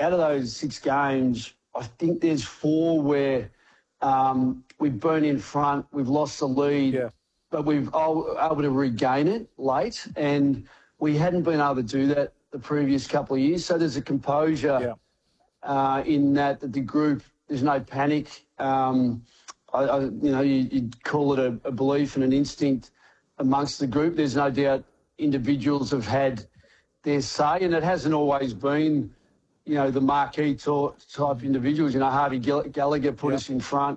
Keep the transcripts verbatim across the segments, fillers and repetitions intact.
out of those six games, I think there's four where um, we've been in front, we've lost the lead, yeah. but we've been able to regain it late, and we hadn't been able to do that the previous couple of years. So there's a composure Yeah. uh, in that, that the group, there's no panic. Um, I, I, you know, you, you'd call it a, a belief and an instinct amongst the group. There's no doubt individuals have had their say, and it hasn't always been, you know, the marquee type individuals. You know, Harvey Gallagher put yeah. us in front,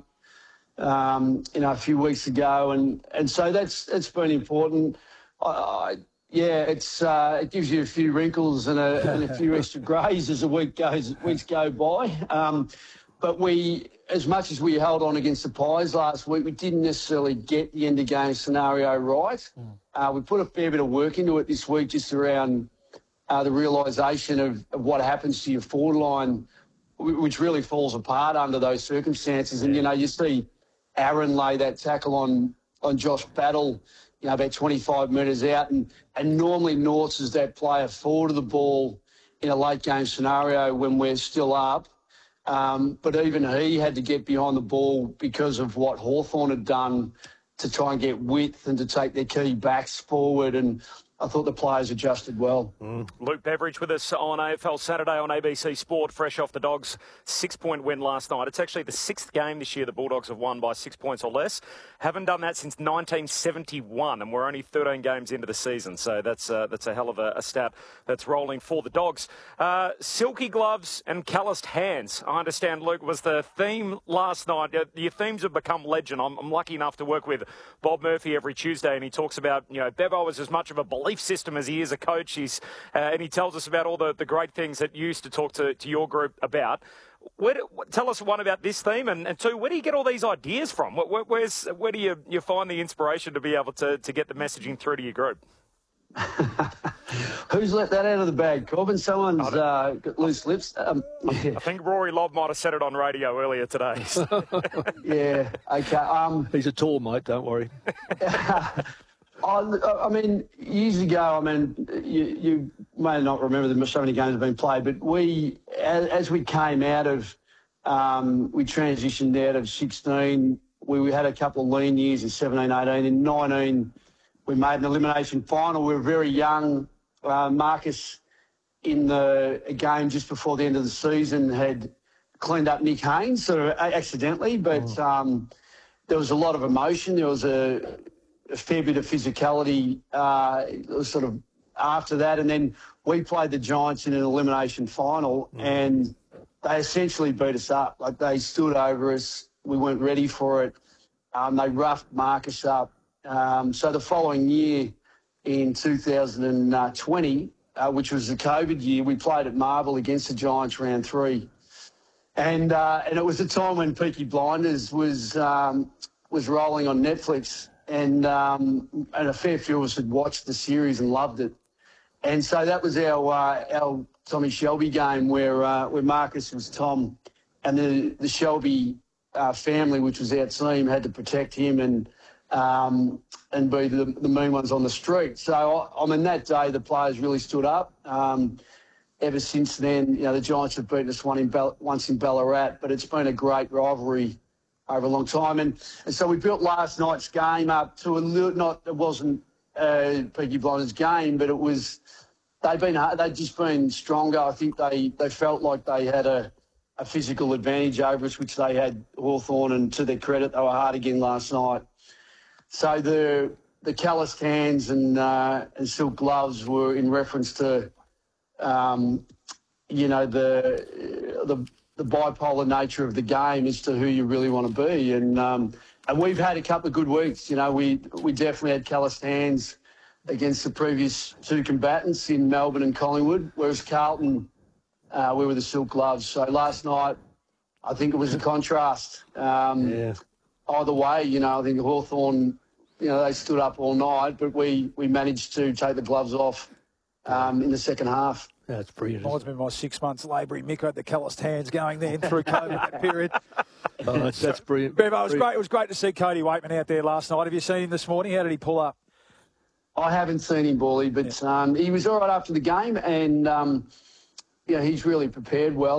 um, you know, a few weeks ago, and and so that's that's been important. I, I, yeah, it's uh, it gives you a few wrinkles and a, and a few extra greys as the week goes weeks go by. Um, but we, as much as we held on against the Pies last week, we didn't necessarily get the end of game scenario right. Mm. Uh, we put a fair bit of work into it this week, just around uh, the realisation of, of what happens to your forward line, which really falls apart under those circumstances. And, you know, you see Aaron lay that tackle on, on Josh Battle, you know, about twenty-five metres out. And, and normally Norths is that player forward of the ball in a late game scenario when we're still up. Um, but even he had to get behind the ball because of what Hawthorn had done to try and get width and to take their key backs forward. And I thought the players adjusted well. Mm. Luke Beveridge with us on A F L Saturday on A B C Sport, fresh off the Dogs' six-point win last night. It's actually the sixth game this year the Bulldogs have won by six points or less. Haven't done that since nineteen seventy-one, and we're only thirteen games into the season, so that's uh, that's a hell of a, a stat that's rolling for the Dogs. Uh, silky gloves and calloused hands, I understand, Luke, was the theme last night. Your themes have become legend. I'm, I'm lucky enough to work with Bob Murphy every Tuesday, and he talks about, you know, Bevo was as much of a belief system as he is a coach. He's, uh, and he tells us about all the, the great things that you used to talk to, to your group about. Where do, tell us, one, about this theme, and, and two, where do you get all these ideas from? Where, where's, where do you, you find the inspiration to be able to, to get the messaging through to your group? Who's let that out of the bag, Corbin? Someone's uh, got loose lips. Um, yeah. I think Rory Lobb might have said it on radio earlier today. yeah, okay. Um, He's a tall mate, don't worry. I, I mean, years ago, I mean, you, you may not remember that so many games have been played, but we, as, as we came out of, um, we transitioned out of sixteen, we, we had a couple of lean years in seventeen, eighteen. In nineteen, we made an elimination final. We were very young. Uh, Marcus, in the a game just before the end of the season, had cleaned up Nick Haynes, sort of accidentally, but um, there was a lot of emotion. There was a... a fair bit of physicality uh, sort of after that. And then we played the Giants in an elimination final mm. and they essentially beat us up. Like, they stood over us. We weren't ready for it. Um, they roughed Marcus up. Um, so the following year, in two thousand twenty, uh, which was the COVID year, we played at Marvel against the Giants round three. And uh, and it was a time when Peaky Blinders was, um, was rolling on Netflix. And um, and a fair few of us had watched the series and loved it, and so that was our uh, our Tommy Shelby game where uh, where Marcus was Tom, and the the Shelby uh, family, which was our team, had to protect him and um, and be the, the mean ones on the street. So I, I mean, that day the players really stood up. Um, ever since then, you know, the Giants have beaten us one in Ball- once in Ballarat, but it's been a great rivalry over a long time. And, and so we built last night's game up to a little, not, it wasn't a Peaky Blinders game, but it was, they've been, they've just been stronger. I think they, they felt like they had a, a physical advantage over us, which they had Hawthorn, and to their credit, they were hard again last night. So the, the calloused hands and, uh, and silk gloves were in reference to, um, you know, the, the, the bipolar nature of the game as to who you really want to be. And um, and we've had a couple of good weeks. You know, we we definitely had calloused hands against the previous two combatants in Melbourne and Collingwood, whereas Carlton, uh, we were the silk gloves. So last night, I think it was a contrast. Um, yeah. Either way, you know, I think Hawthorn, you know, they stood up all night, but we, we managed to take the gloves off um, in the second half. That's brilliant. Reminds me of my six months labouring. Mick had the calloused hands going then through COVID that period. Oh, that's, that's brilliant. Bevo, it was great. It was great to see Cody Waitman out there last night. Have you seen him this morning? How did he pull up? I haven't seen him, Bally, but yeah. um, he was all right after the game, and um, yeah, he's really prepared well.